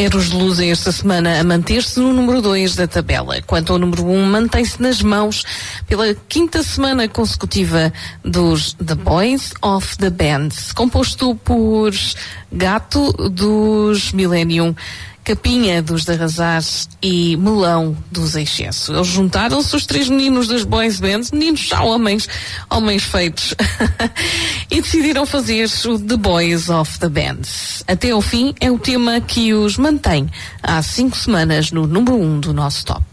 Eros de Luz esta semana a manter-se no número 2 da tabela. Quanto ao número 1, mantém-se nas mãos pela quinta semana consecutiva dos The Boys of the Band, composto por Gato dos Millennium, Capinha dos de Arrasar e Melão dos Excesso. Eles juntaram-se, os 3 meninos das boys bands, meninos já homens feitos, e decidiram fazer o The Boys of the Band. Até ao fim é o tema que os mantém há 5 semanas no número 1 do nosso top.